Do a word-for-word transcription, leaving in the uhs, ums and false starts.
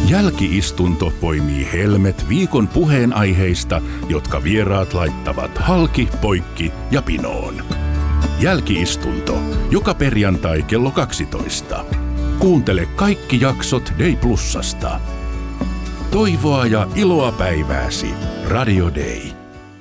Jälki-istunto poimii helmet viikon puheenaiheista, jotka vieraat laittavat halki, poikki ja pinoon. Jälki-istunto, joka perjantai kello kaksitoista. Kuuntele kaikki jaksot Day Plusasta. Toivoa ja iloa päivääsi. Radio Day.